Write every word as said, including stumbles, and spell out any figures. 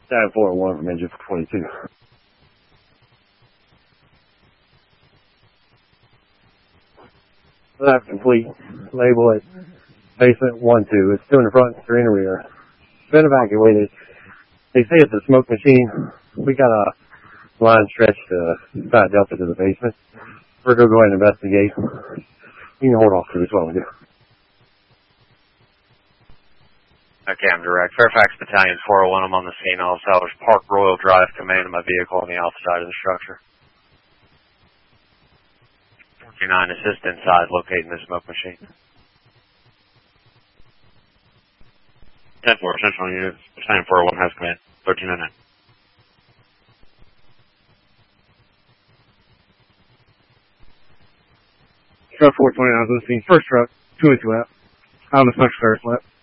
Battalion four oh one from engine twenty-two. Left complete. Label it basement one two. It's two in the front, three in the rear. Been evacuated. They say it's a smoke machine. We got a line stretched uh, about Delta to the basement. We're going to go ahead and investigate. You can hold off to as well. Yeah. Okay, I'm direct. Fairfax Battalion four oh one, I'm on the scene. I'll establish Park Royal Drive, command of my vehicle on the outside of the structure. forty-nine, assist inside, locating the smoke machine. ten four, Central Unit, Battalion four oh one has command, thirteen oh nine. Truck four twenty-nine is on the scene. First truck, two and two out. On the smoke service left.